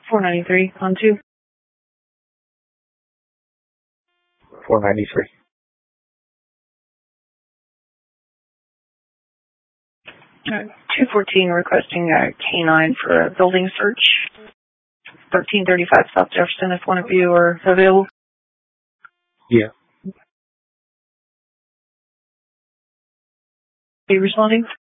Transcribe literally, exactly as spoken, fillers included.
four ninety-three on two. four ninety-three. Uh, two fourteen requesting a K nine for a building search. thirteen thirty-five South Jefferson, if one of you are available. Yeah. Are you responding?